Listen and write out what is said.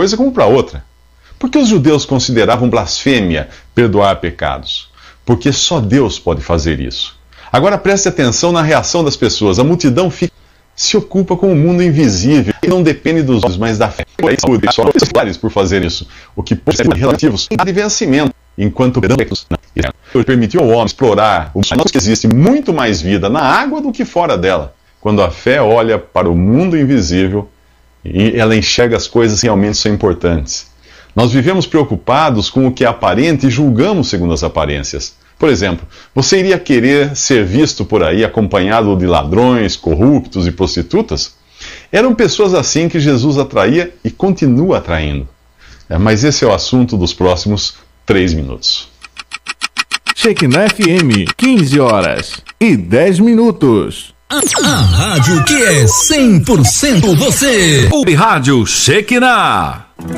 coisa como para outra. Por que os judeus consideravam blasfêmia perdoar pecados? Porque só Deus pode fazer isso. Agora preste atenção na reação das pessoas. A multidão se ocupa com o mundo invisível e não depende dos olhos, mas da fé. Só os por fazer isso, o que pode ser relativos de vencimento, enquanto Deus permitiu ao homem explorar o mundo que existe muito mais vida na água do que fora dela. Quando a fé olha para o mundo invisível e ela enxerga as coisas que realmente são importantes. Nós vivemos preocupados com o que é aparente e julgamos segundo as aparências. Por exemplo, você iria querer ser visto por aí acompanhado de ladrões, corruptos e prostitutas? Eram pessoas assim que Jesus atraía e continua atraindo. Mas esse é o assunto dos próximos 3 minutos. Shekinah FM, 15 horas e 10 minutos. A rádio que é 100% você. O Rádio Shekinah.